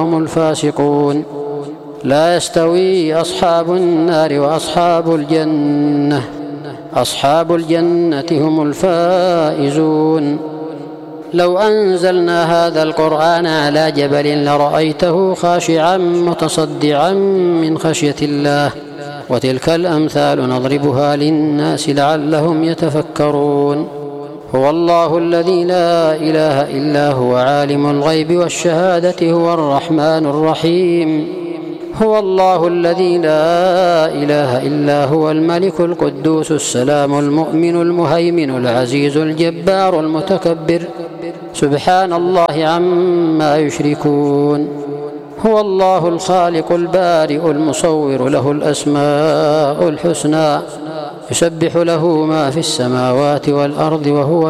هم الفاسقون. لا يستوي أصحاب النار وأصحاب الجنة، أصحاب الجنة هم الفائزون. لو أنزلنا هذا القرآن على جبل لرأيته خاشعا متصدعا من خشية الله، وتلك الأمثال نضربها للناس لعلهم يتفكرون. هو الله الذي لا إله إلا هو عالم الغيب والشهادة هو الرحمن الرحيم. هو الله الذي لا إله إلا هو الملك القدوس السلام المؤمن المهيمن العزيز الجبار المتكبر، سبحان الله عما يشركون. هو الله الخالق البارئ المصور، له الأسماء الحسنى، يسبح له ما في السماوات والأرض وهو